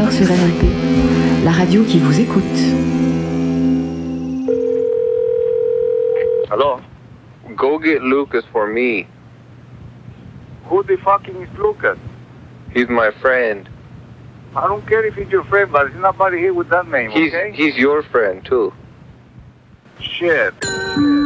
soir sur RLP, la radio qui vous écoute. Hello? Go get Lucas for me. Who the fucking is Lucas? He's my friend. I don't care if he's your friend, but there's nobody here with that name, okay? He's your friend too. Shit.